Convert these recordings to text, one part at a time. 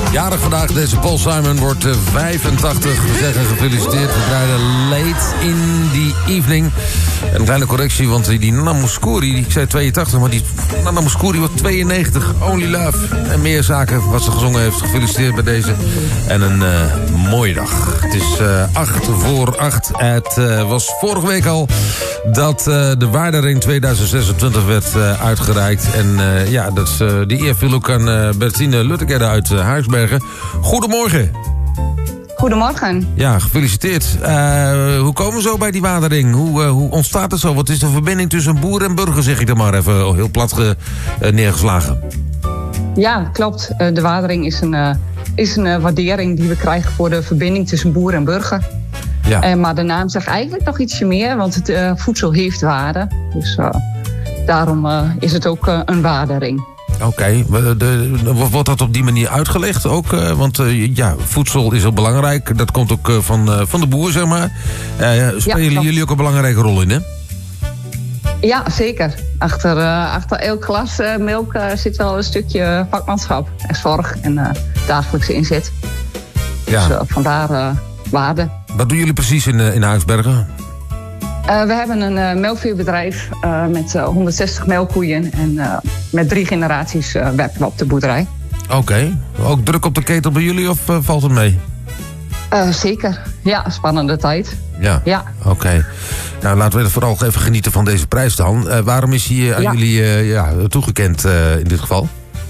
Jarig vandaag, deze Paul Simon wordt 85. We zeggen gefeliciteerd. We draaien late in the evening. Een kleine correctie, want die Nana Mouskouri, ik zei 82, maar die Nana Mouskouri wordt 92. Only Love en meer zaken wat ze gezongen heeft. Gefeliciteerd bij deze. En een mooie dag. Het is 8:08. Het was vorige week al dat de Waardering 2026 werd uitgereikt. En die eer viel ook aan Bertine Luttekerde uit Huisbergen. Goedemorgen. Goedemorgen. Ja, gefeliciteerd. Hoe komen we zo bij die Waardering? Hoe ontstaat het zo? Wat is de verbinding tussen boer en burger, zeg ik dan maar even heel plat neergeslagen? Ja, klopt. De Waardering is een waardering die we krijgen voor de verbinding tussen boer en burger. Ja. Maar de naam zegt eigenlijk nog ietsje meer, want het voedsel heeft waarde. Dus daarom is het ook een waardering. Oké, wordt dat op die manier uitgelegd ook? Want voedsel is heel belangrijk. Dat komt ook van de boer, zeg maar. Spelen jullie ook een belangrijke rol in, hè? Ja, zeker. Achter elk glas melk zit wel een stukje vakmanschap en zorg en dagelijkse inzet. Ja. Dus vandaar waarde. Wat doen jullie precies in Huisbergen? We hebben een melkveebedrijf met 160 melkkoeien en met 3 generaties werken we op de boerderij. Oké. Ook druk op de ketel bij jullie of valt het mee? Zeker. Ja, spannende tijd. Ja. Oké. Nou, laten we vooral even genieten van deze prijs dan. Waarom is hij aan jullie toegekend in dit geval?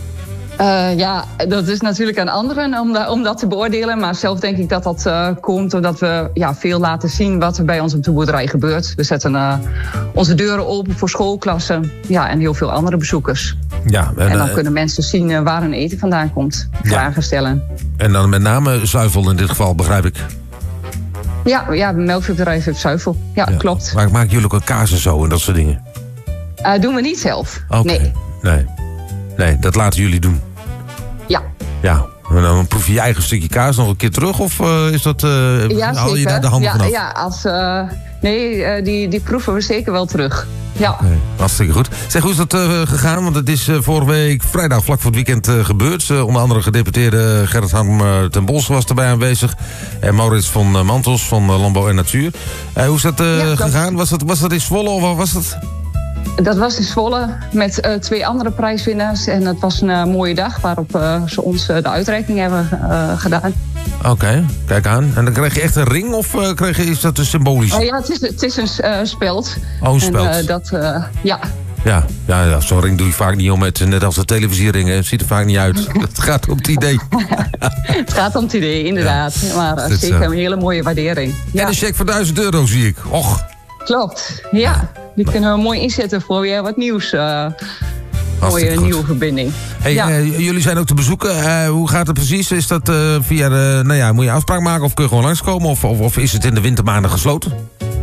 Dat is natuurlijk aan anderen om dat te beoordelen. Maar zelf denk ik dat dat komt doordat we veel laten zien wat er bij ons op de boerderij gebeurt. We zetten onze deuren open voor schoolklassen en heel veel andere bezoekers. Ja, en dan kunnen mensen zien waar hun eten vandaan komt. Vragen stellen. En dan met name zuivel in dit geval, begrijp ik. Ja, het melkveebedrijf heeft zuivel. Ja, klopt. Maar maken jullie ook een kaas en zo en dat soort dingen? Doen we niet zelf. Okay. Nee, dat laten jullie doen. Ja, en dan proef je je eigen stukje kaas nog een keer terug? Of is dat, haal je daar de handen vanaf? Die proeven we zeker wel terug. Ja. Okay, hartstikke goed. Zeg, hoe is dat gegaan? Want het is vorige week vrijdag vlak voor het weekend gebeurd. Onder andere gedeputeerde Gerrit Ham ten Bos was erbij aanwezig. En Maurits van Mantels van Landbouw en Natuur. Hoe is dat gegaan? Was dat in Zwolle of wat was dat? Dat was in Zwolle met 2 andere prijswinnaars. En het was een mooie dag waarop ze ons de uitreiking hebben gedaan. Oké, kijk aan. En dan krijg je echt een ring of is dat een symbolisch? Het is een speld. Oh, een speld. Ja, zo'n ring doe je vaak niet om met, net als de televisieringen. Het ziet er vaak niet uit. Het gaat om het idee. Het gaat om het idee, inderdaad. Ja. Maar zeker een hele mooie waardering. En een cheque voor €1000 zie ik. Och. Klopt, ja. Die kunnen we mooi inzetten voor weer wat nieuws. Mooie nieuwe verbinding. Hey, jullie zijn ook te bezoeken. Hoe gaat het precies? Is dat via moet je afspraak maken of kun je gewoon langskomen? Of is het in de wintermaanden gesloten?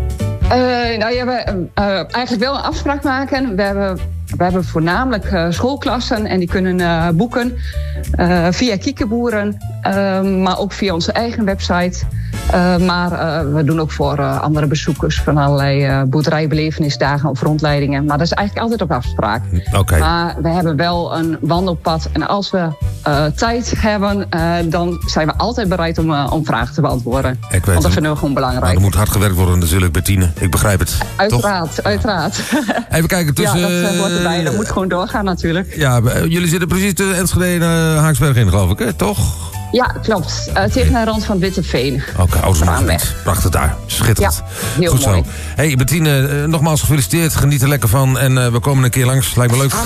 We eigenlijk wel een afspraak maken. We hebben voornamelijk schoolklassen en die kunnen boeken via Kiekeboeren, maar ook via onze eigen website. Maar we doen ook voor andere bezoekers van allerlei boerderijbelevenisdagen of rondleidingen. Maar dat is eigenlijk altijd op afspraak. Okay. Maar we hebben wel een wandelpad en als we tijd hebben, dan zijn we altijd bereid om vragen te beantwoorden. Want dat vinden we gewoon belangrijk. Nou, er moet hard gewerkt worden natuurlijk, Bertine. Ik begrijp het. Uiteraard. Even kijken tussen... Ja, dat hoort erbij. Dat moet gewoon doorgaan natuurlijk. Ja, jullie zitten precies tussen Enschede en Haaksberg in, geloof ik, hè? Toch? Ja, klopt. Tegen de rand van Witteveen. Oké, prachtig daar. Schitterend. Ja, heel goed mooi. Zo. Hey, Bertine, nogmaals gefeliciteerd. Geniet er lekker van. En we komen een keer langs. Lijkt me leuk.